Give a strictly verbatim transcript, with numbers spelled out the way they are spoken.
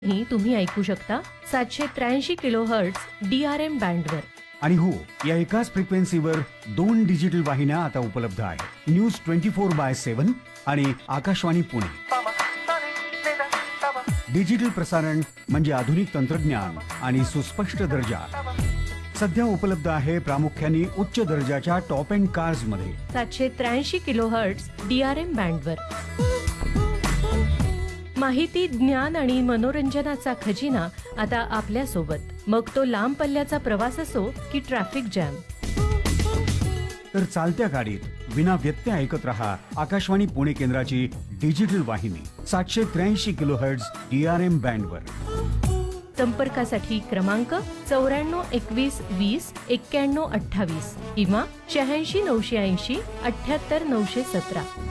ही तुम्ही ऐकू शकता सातशे त्र्याऐंशी kilo hertz D R M बँडवर. आणि हो, या एकाच फ्रिक्वेन्सीवर दोन डिजिटल वाहिन्या आता उपलब्ध आहेत. News twenty four by seven आणि आकाशवाणी पुणे. डिजिटल प्रसारण म्हणजे आधुनिक तंत्रज्ञान आणि सुस्पष्ट दर्जा. सध्या उपलब्ध आहे प्रामुख्याने उच्च दर्जाच्या टॉप एंड कार्स मध्ये. सातशे त्र्याऐंशी kilo hertz D R M बँडवर. माहिती, ज्ञान आणि मनोरंजनाचा खजिना आता आपल्या सोबत. मग तो लांब पल्ल्याचा प्रवास असो की ट्रॅफिक जॅम. तर चालत्या गाडीत विना व्यत्यय ऐकत रहा आकाशवाणी पुणे केंद्राची डिजिटल वाहिनी सातशे त्र्याऐंशी kilo hertz D R M बँडवर. संपर्कासाठी क्रमांक चौऱ्याण्णव एकवीस वीस एक्क्याण्णव अठ्ठावीस किंवा शहाऐंशी नऊशे ऐंशी अठ्याहत्तर नऊशे सतरा.